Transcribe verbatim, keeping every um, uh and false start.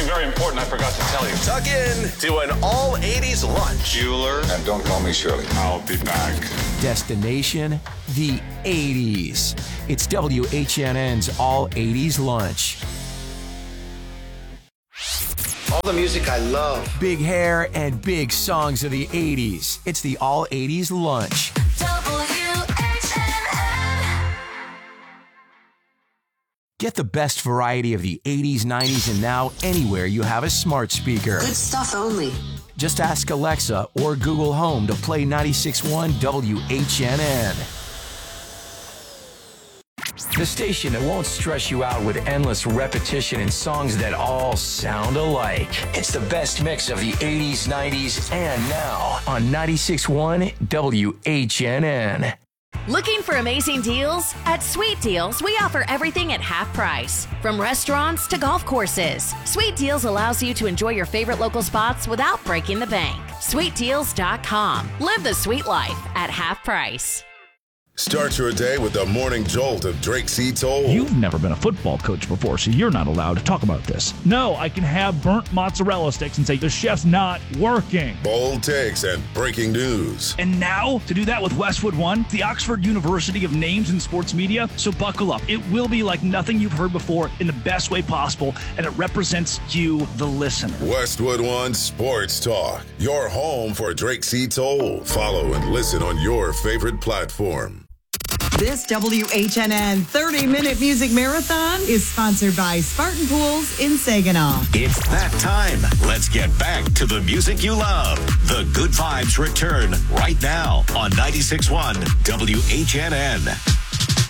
something very important I forgot to tell you. Tuck in to an all eighties lunch. Bueller. And don't call me Shirley. I'll be back. Destination, the eighties. It's W H N N's All eighties Lunch. All the music I love. Big hair and big songs of the eighties. It's the All eighties Lunch. Get the best variety of the eighties, nineties, and now anywhere you have a smart speaker. Good stuff only. Just ask Alexa or Google Home to play ninety-six point one W H N N. The station that won't stress you out with endless repetition and songs that all sound alike. It's the best mix of the eighties, nineties, and now on ninety-six point one W H N N. Looking for amazing deals? At Sweet Deals, we offer everything at half price. From restaurants to golf courses, Sweet Deals allows you to enjoy your favorite local spots without breaking the bank. sweet deals dot com. Live the sweet life at half price. Start your day with the morning jolt of Drake C. Toll. You've never been a football coach before, so you're not allowed to talk about this. No, I can have burnt mozzarella sticks and say the chef's not working. Bold takes and breaking news. And now, to do that with Westwood One, the Oxford University of names in sports media. So buckle up. It will be like nothing you've heard before in the best way possible, and it represents you, the listener. Westwood One Sports Talk, your home for Drake C. Toll. Follow and listen on your favorite platform. This W H N N thirty-minute music marathon is sponsored by Spartan Pools in Saginaw. It's that time. Let's get back to the music you love. The Good Vibes return right now on ninety-six point one W H N N.